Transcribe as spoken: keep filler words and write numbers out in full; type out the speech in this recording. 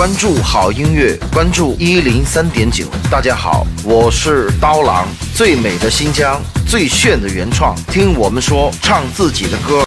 关注好音乐，关注一零三点九。大家好，我是刀郎，最美的新疆，最炫的原创，听我们说，唱自己的歌。